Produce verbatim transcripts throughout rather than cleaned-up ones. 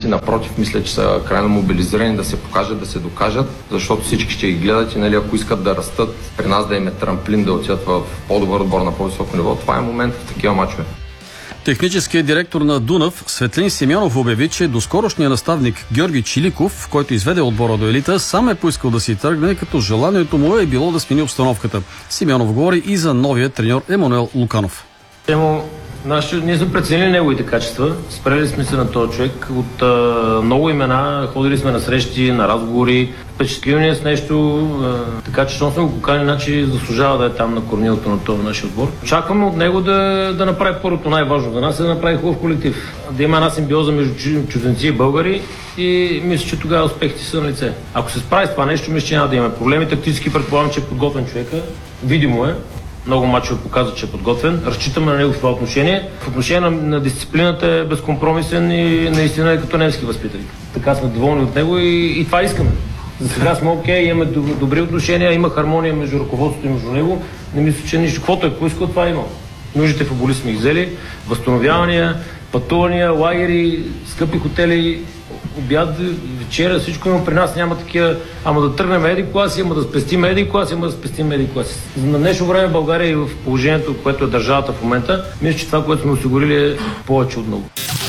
напротив, мисля, че са крайно мобилизирани да се покажат, да се докажат, защото всички ще ги гледат и нали, ако искат да растат, при нас да им е трамплин, да отидат в по-добър отбор на по-високо ниво, това е момент в такива мачове. Техническият директор на Дунав Светлин Симеонов обяви, че доскорошният наставник Георги Чиликов, който изведе отбора до елита, сам е поискал да си тръгне, като желанието му е било да смени обстановката. Симеонов говори и за новия треньор Емануел Луканов. Наши, ние сме преценили неговите качества, спрели сме се на този човек от а, много имена, ходили сме на срещи, на разговори, впечатлили ни с нещо, а, така че щом сме го поканили, значи заслужава да е там на корнилото на този нашия отбор. Очакваме от него да, да направи първото най-важно за нас, е да направи хубав колектив, да има една симбиоза между чужденци и българи и мисля, че тогава успехите са на лице. Ако се справи с това нещо, мисля, че няма да имаме проблеми. Тактически предполагам, че е подготвен човека, видимо е. Много мачове показват, че е подготвен. Разчитаме на него в това отношение. В отношение на, на дисциплината е безкомпромисен и наистина е като немски възпитали. Така сме доволни от него и, и това искаме. За сега сме окей, имаме добри отношения, има хармония между ръководството и между него. Не мисля, че нищо, каквото е поискал, това има. Нужните футболисти сме ги взели, възстановявания, пътувания, лагери, скъпи хотели, обяд, вечеря, всичко има при нас, няма такива, ама да тръгнем еди класи, ама да спестим еди класи, ама да спестим еди класи. На днешно време България и в положението, което е държавата в момента, мисля, че това, което сме осигурили е повече от много.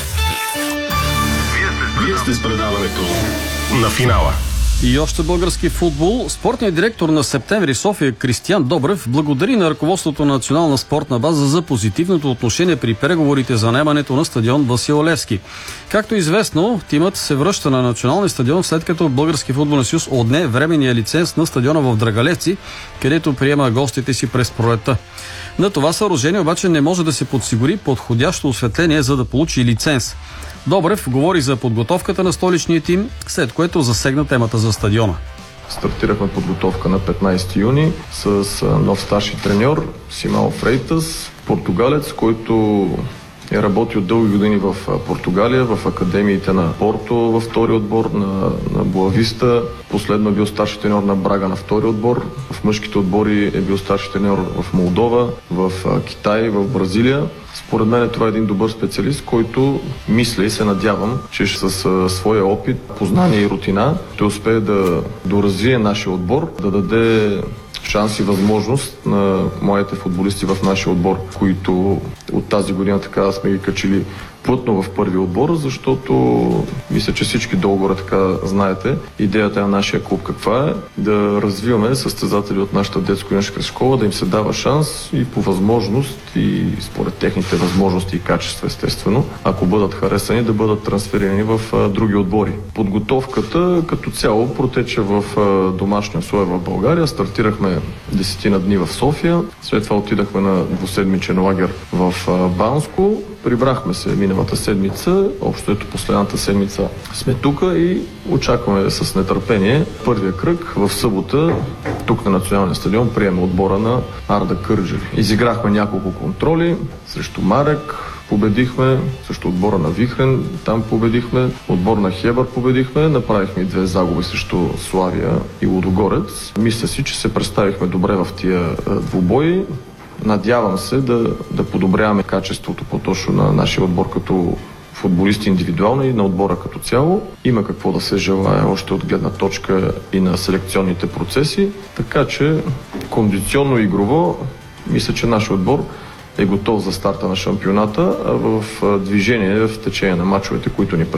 Вие сте с предаването на финала. И още български футбол. Спортният директор на Септември София Кристиян Добрев благодари на ръководството на Национална спортна база за позитивното отношение при преговорите за наемането на стадион Васил Левски. Както е известно, тимът се връща на националния стадион, след като Български футболен съюз отне временния лиценз на стадиона в Драгалевци, където приема гостите си през пролетта. На това съоръжение обаче не може да се подсигури подходящо осветление, за да получи лиценз. Добрев говори за подготовката на столичния тим, след което засегна темата за стадиона. Стартирахме подготовка на петнайсети юни с нов старши треньор Симао Фрейтас, португалец, който е работил дълги години в Португалия, в академиите на Порто във втори отбор, на, на Боависта. Последно е бил старши треньор на Брага на втори отбор. В мъжките отбори е бил старши треньор в Молдова, в Китай, в Бразилия. Според мен това е един добър специалист, който мисля и се надявам, че с своя опит, познание и рутина ще успее да доразвие нашия отбор, да даде шанс и възможност на моите футболисти в нашия отбор, които от тази година така сме ги качили плътно в първи отбор, защото мисля, че всички долу-горе така знаете идеята на нашия клуб каква е, да развиваме състезатели от нашата детско-юношеска школа, да им се дава шанс и по възможност и според техните възможности и качества, естествено, ако бъдат харесани, да бъдат трансферирани в а, други отбори. Подготовката като цяло протече в а, домашния условия в България. Стартирахме десетина дни в София, след това отидахме на двуседмичен лагер в а, Банско. Прибрахме се миналата седмица, общо ето последната седмица сме тук и очакваме с нетърпение първия кръг в събота тук на Националния стадион приема отбора на Арда Кърджали. Изиграхме няколко контроли срещу Марек, победихме, също отбора на Вихрен, там победихме, отбор на Хебър победихме, направихме и две загуби срещу Славия и Лудогорец. Мисля си, че се представихме добре в тия двубои. Надявам се да, да подобряваме качеството по-точно на нашия отбор като футболисти индивидуално и на отбора като цяло. Има какво да се желае още от гледна точка и на селекционните процеси, така че кондиционно игрово мисля, че нашия отбор е готов за старта на шампионата, а в движение в течение на мачовете, които ни предстоят.